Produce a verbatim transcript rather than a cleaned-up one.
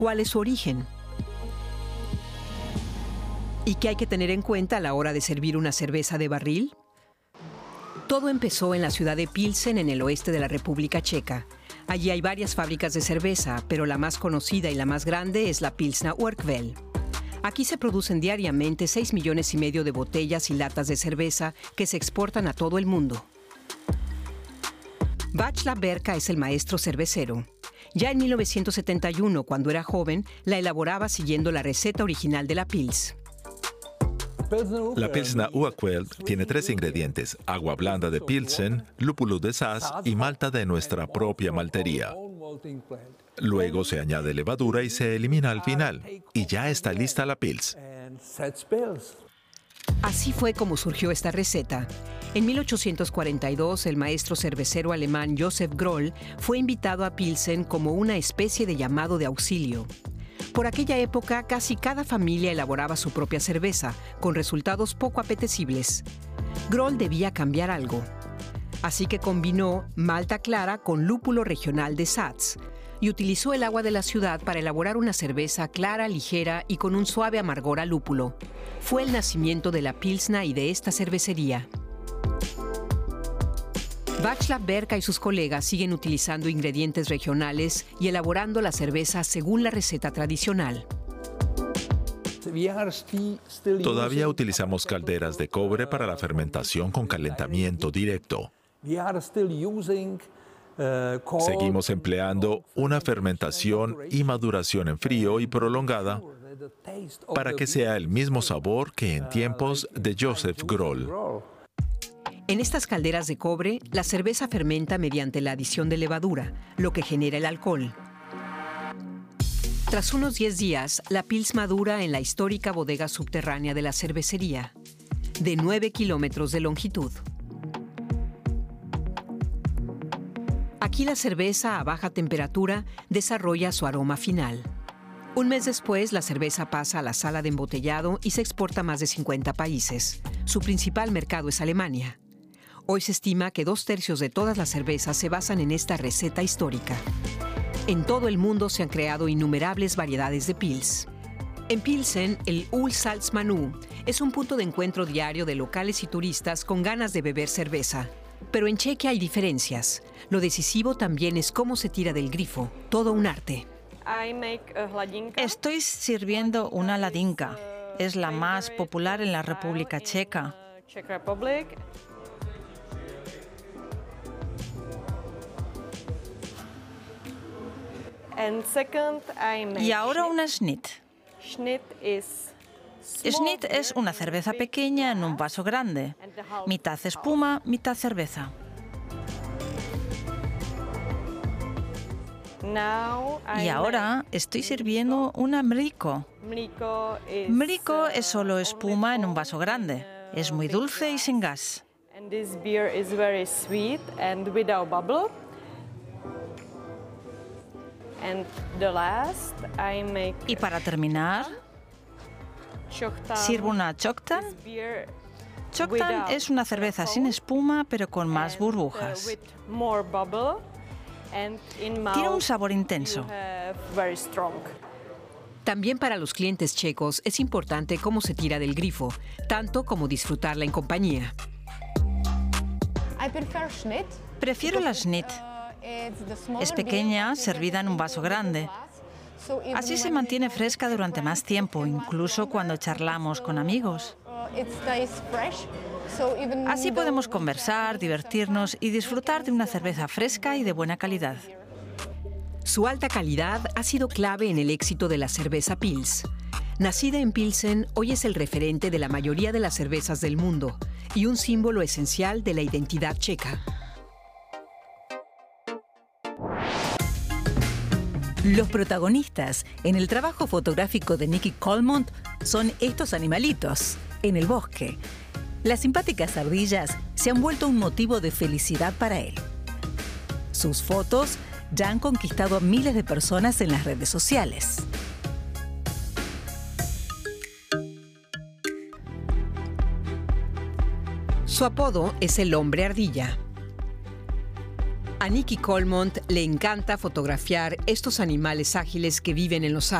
¿Cuál es su origen? ¿Y qué hay que tener en cuenta a la hora de servir una cerveza de barril? Todo empezó en la ciudad de Pilsen, en el oeste de la República Checa. Allí hay varias fábricas de cerveza, pero la más conocida y la más grande es la Pilsner Urquell. Aquí se producen diariamente seis millones y medio de botellas y latas de cerveza que se exportan a todo el mundo. Václav Berka es el maestro cervecero. Ya en mil novecientos setenta y uno, cuando era joven, la elaboraba siguiendo la receta original de la Pils. La Pilsner Urquell tiene tres ingredientes: agua blanda de Pilsen, lúpulo de Saaz y malta de nuestra propia maltería. Luego se añade levadura y se elimina al final, y ya está lista la Pils. Así fue como surgió esta receta. En mil ochocientos cuarenta y dos, el maestro cervecero alemán Josef Groll fue invitado a Pilsen como una especie de llamado de auxilio. Por aquella época, casi cada familia elaboraba su propia cerveza, con resultados poco apetecibles. Groll debía cambiar algo. Así que combinó malta clara con lúpulo regional de Saaz y utilizó el agua de la ciudad para elaborar una cerveza clara, ligera y con un suave amargor a lúpulo. Fue el nacimiento de la Pilsner y de esta cervecería. Václav Berka y sus colegas siguen utilizando ingredientes regionales y elaborando la cerveza según la receta tradicional. Todavía utilizamos calderas de cobre para la fermentación con calentamiento directo. Seguimos empleando una fermentación y maduración en frío y prolongada para que sea el mismo sabor que en tiempos de Josef Groll. En estas calderas de cobre, la cerveza fermenta mediante la adición de levadura, lo que genera el alcohol. Tras unos diez días, la Pils madura en la histórica bodega subterránea de la cervecería, de nueve kilómetros de longitud. Aquí la cerveza a baja temperatura desarrolla su aroma final. Un mes después, la cerveza pasa a la sala de embotellado y se exporta a más de cincuenta países. Su principal mercado es Alemania. Hoy se estima que dos tercios de todas las cervezas se basan en esta receta histórica. En todo el mundo se han creado innumerables variedades de Pils. En Pilsen, el Ull-Salz-Menü es un punto de encuentro diario de locales y turistas con ganas de beber cerveza. Pero en Chequia hay diferencias. Lo decisivo también es cómo se tira del grifo, todo un arte. Estoy sirviendo una ladinka. Es la más popular en la República Checa. Y ahora una Schnitt. Schnitt es una cerveza pequeña en un vaso grande. Mitad espuma, mitad cerveza. Y ahora estoy sirviendo una Mriko. Mriko es solo espuma en un vaso grande. Es muy dulce y sin gas. Y para terminar, sirvo una Choctan. Choctan es una cerveza sin espuma, pero con más burbujas. Tiene un sabor intenso. También para los clientes checos es importante cómo se tira del grifo, tanto como disfrutarla en compañía. Prefiero la Schnitt. Es pequeña, servida en un vaso grande. Así se mantiene fresca durante más tiempo, incluso cuando charlamos con amigos. Así podemos conversar, divertirnos y disfrutar de una cerveza fresca y de buena calidad. Su alta calidad ha sido clave en el éxito de la cerveza Pils. Nacida en Pilsen, hoy es el referente de la mayoría de las cervezas del mundo y un símbolo esencial de la identidad checa. Los protagonistas en el trabajo fotográfico de Nicky Colmont son estos animalitos, en el bosque. Las simpáticas ardillas se han vuelto un motivo de felicidad para él. Sus fotos ya han conquistado a miles de personas en las redes sociales. Su apodo es el hombre ardilla. A Nikki Colmont le encanta fotografiar estos animales ágiles que viven en los árboles.